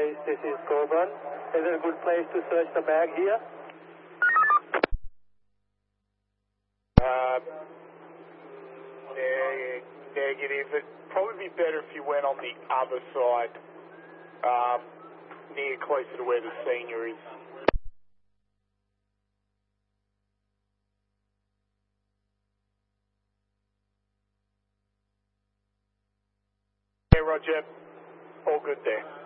base, this is Coburn. Is it a good place to search the bag here? Negative. It'd probably be better if you went on the other side, near closer to where the senior is. Yeah, Roger. All good there.